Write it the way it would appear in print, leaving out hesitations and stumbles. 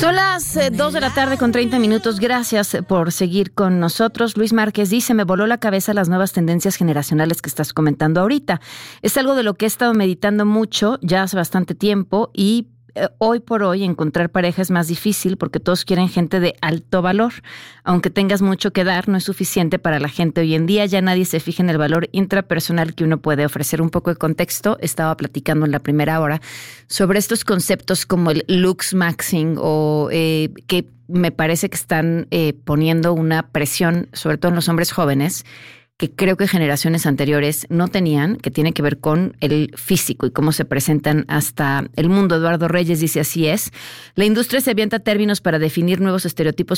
Son las 2 de la tarde con 30 minutos. Gracias por seguir con nosotros. Luis Márquez dice, me voló la cabeza las nuevas tendencias generacionales que estás comentando ahorita. Es algo de lo que he estado meditando mucho ya hace bastante tiempo y hoy por hoy encontrar pareja es más difícil porque todos quieren gente de alto valor. Aunque tengas mucho que dar, no es suficiente para la gente hoy en día. Ya nadie se fija en el valor intrapersonal que uno puede ofrecer. Un poco de contexto, estaba platicando en la primera hora sobre estos conceptos como el looks maxing o que me parece que están poniendo una presión, sobre todo en los hombres jóvenes, que creo que generaciones anteriores no tenían, que tiene que ver con el físico y cómo se presentan hasta el mundo. Eduardo Reyes dice, así es. La industria se avienta términos para definir nuevos estereotipos